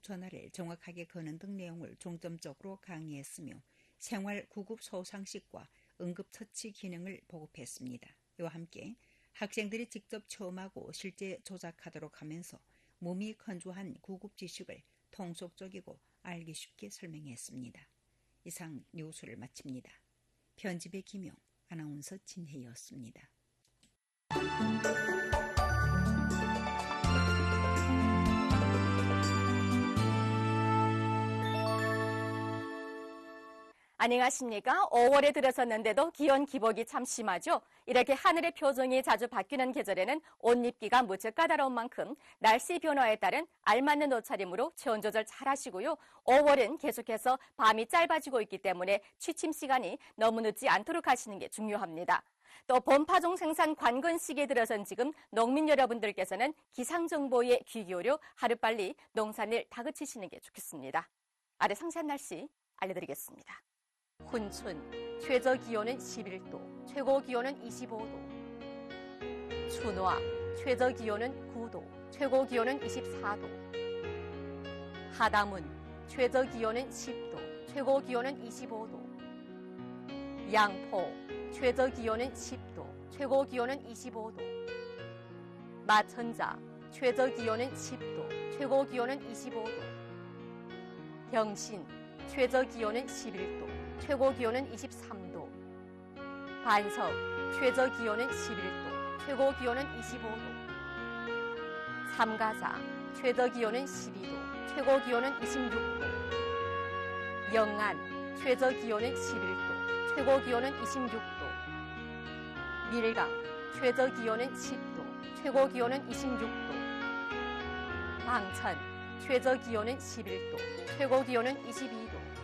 전화를 정확하게 거는 등 내용을 중점적으로 강의했으며 생활 구급 소상식과 응급처치 기능을 보급했습니다. 이와 함께 학생들이 직접 체험하고 실제 조작하도록 하면서 몸이 건조한 구급 지식을 통속적이고 알기 쉽게 설명했습니다. 이상 뉴스를 마칩니다. 편집의 김용, 아나운서 진혜였습니다. 안녕하십니까? 5월에 들어섰는데도 기온 기복이 참 심하죠? 이렇게 하늘의 표정이 자주 바뀌는 계절에는 옷 입기가 무척 까다로운 만큼 날씨 변화에 따른 알맞는 옷차림으로 체온 조절 잘 하시고요. 5월은 계속해서 밤이 짧아지고 있기 때문에 취침 시간이 너무 늦지 않도록 하시는 게 중요합니다. 또 봄파종 생산 관건 시기에 들어선 지금 농민 여러분들께서는 기상정보에 귀 기울여 하루빨리 농산일 다그치시는 게 좋겠습니다. 아래 상세한 날씨 알려드리겠습니다. 훈춘, 최저기온은 11도, 최고기온은 25도. 춘화, 최저기온은 9도, 최고기온은 24도. 하담은, 최저기온은 10도, 최고기온은 25도. 양포, 최저기온은 10도, 최고기온은 25도. 마천자, 최저기온은 10도, 최고기온은 25도. 경신, 최저기온은 11도, 최고기온은 23도. 반석, 최저기온은 11도, 최고기온은 25도. 삼가자, 최저기온은 12도, 최고기온은 26도. 영안, 최저기온은 11도, 최고기온은 26도. 밀강, 최저기온은 10도, 최고기온은 26도. 방천, 최저기온은 11도, 최고기온은 22도.